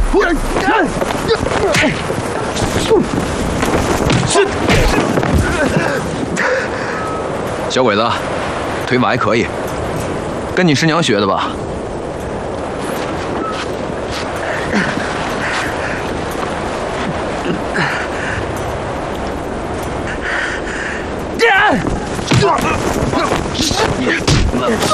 小鬼子，腿法还可以，跟你师娘学的吧？